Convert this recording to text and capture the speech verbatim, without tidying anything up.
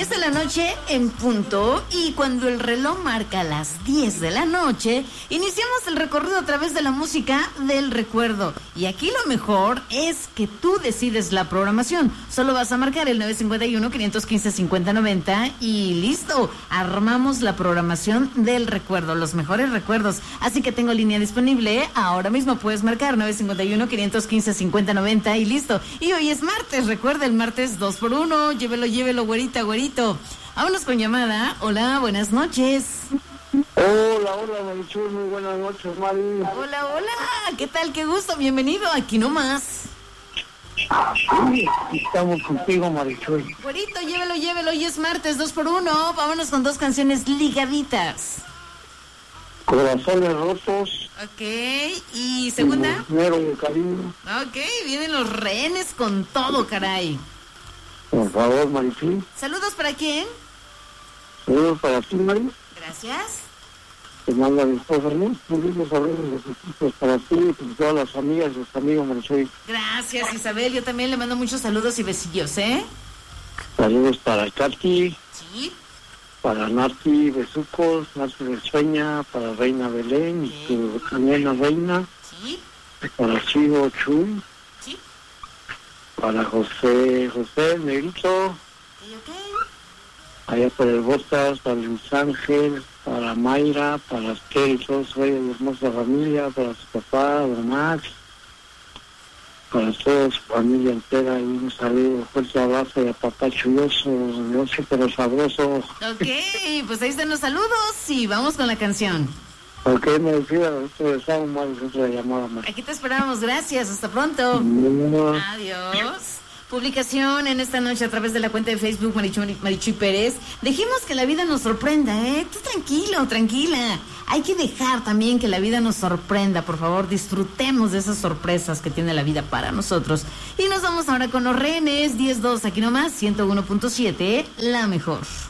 diez de la noche en punto, y cuando el reloj marca las diez de la noche, iniciamos el recorrido a través de la música del recuerdo. Y aquí lo mejor es que tú decides la programación. Solo vas a marcar el nueve cinco uno, cinco uno cinco, cinco cero nueve cero y listo. Armamos la programación del recuerdo, los mejores recuerdos. Así que tengo línea disponible, ¿eh? Ahora mismo puedes marcar nueve cinco uno, cinco uno cinco, cinco cero nueve cero y listo. Y hoy es martes, recuerda, el martes dos por uno. Llévelo, llévelo, güerita, güerito. Vámonos con llamada. Hola, buenas noches. Hola, hola, Marichuy, muy buenas noches, Mari. Hola, hola, ¿qué tal? Qué gusto, bienvenido, aquí nomás. Sí, estamos contigo, Marichuy. Güerito, llévelo, llévelo, hoy es martes dos por uno. Vámonos con dos canciones ligaditas. Corazones rotos. Ok, ¿y segunda? Primero de cariño. Ok, vienen los rehenes con todo, caray. Por favor, Marichuy. ¿Saludos para quién? Saludos para ti, Mari. Gracias. Te manda mi esposa, ¿no? Un lindo saludo de los equipos para ti y para todas las amigas y los amigos, Marichuy. Gracias, Isabel. Yo también le mando muchos saludos y besillos, ¿eh? Saludos para Katy. Sí. Para Nati Besucos, Nati de Sueña, para Reina Belén, Sí. y tu también Reina. Sí. Para Chivo Chuy. Sí. Para José, José Negrito. Ok, ok. Allá por el Botas, para Luis Ángel, para Mayra, para Esther y todos ellos, la hermosa familia, para su papá, don Max, para toda su familia entera, y un saludo, fuerte abrazo y a papá chuloso, noche pero sabroso. Ok, pues ahí están los saludos y vamos con la canción. Ok, me despido, nosotros estamos mal, nosotros la llamada más. Aquí te esperamos, gracias, hasta pronto. No. Adiós. Publicación en esta noche a través de la cuenta de Facebook Marichuy, Marichuy Pérez. Dejemos que la vida nos sorprenda, ¿eh? Tú tranquilo, tranquila. Hay que dejar también que la vida nos sorprenda, por favor. Disfrutemos de esas sorpresas que tiene la vida para nosotros. Y nos vamos ahora con los rehenes. diez dos, aquí nomás, ciento uno punto siete, la mejor.